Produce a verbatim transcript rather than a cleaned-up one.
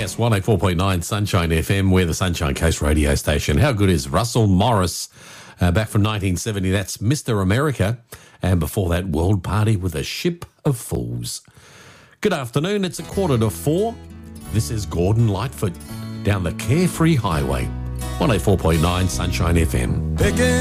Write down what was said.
Yes, one oh four point nine Sunshine F M. We're the Sunshine Coast radio station. How good is Russell Morris? Uh, back from nineteen seventy, that's Mister America. And before that, World Party with a Ship of Fools. Good afternoon. It's a quarter to four. This is Gordon Lightfoot down the Carefree Highway. one oh four point nine Sunshine F M. Picking